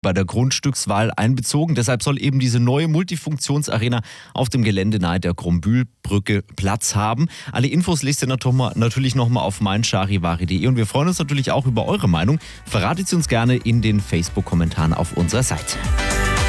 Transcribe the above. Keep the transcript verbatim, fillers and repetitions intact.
bei der Grundstückswahl einbezogen. Deshalb soll eben diese neue Multifunktionsarena auf dem Gelände nahe der Krumbühlbrücke Platz haben. Alle Infos lest ihr natürlich nochmal auf meincharivari punkt de und wir freuen uns natürlich auch über eure Meinung. Verratet sie uns gerne in den Facebook-Kommentaren auf unserer Seite.